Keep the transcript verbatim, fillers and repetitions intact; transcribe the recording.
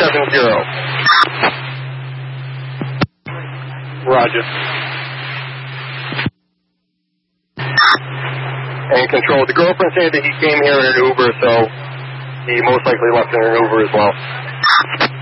seven zero. Roger. And control. The girlfriend said that he came here in an Uber, so he most likely left in an Uber as well.